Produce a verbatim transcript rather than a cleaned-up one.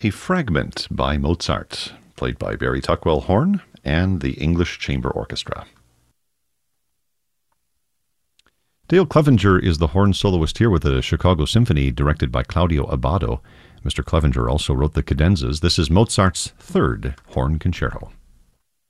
A Fragment by Mozart, played by Barry Tuckwell horn and the English Chamber Orchestra. Dale Clevenger is the horn soloist here with the Chicago Symphony, directed by Claudio Abbado. Mister Clevenger also wrote the cadenzas. This is Mozart's third horn concerto.